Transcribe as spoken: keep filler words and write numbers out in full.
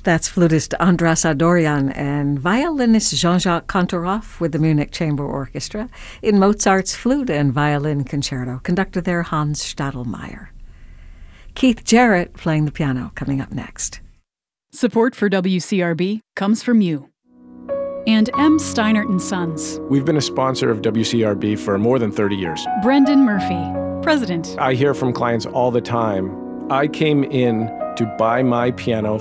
That's flutist Andras Adorjan and violinist Jean-Jacques Kantorov with the Munich Chamber Orchestra in Mozart's Flute and Violin Concerto, conductor there Hans Stadelmeier. Keith Jarrett playing the piano, coming up next. Support for W C R B comes from you and M. Steinert and Sons. We've been a sponsor of W C R B for more than thirty years. Brendan Murphy, President. I hear from clients all the time, I came in to buy my piano